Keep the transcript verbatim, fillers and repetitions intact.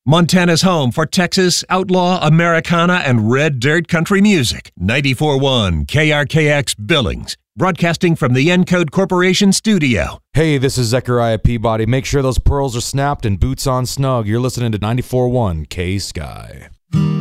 Montana's home for Texas, outlaw, Americana, and red dirt country music. ninety-four point one K R K X Billings, broadcasting from the Encode Corporation studio. Hey, this is Zechariah Peabody. Make sure those pearls are snapped and boots on snug. You're listening to ninety-four point one K-Sky.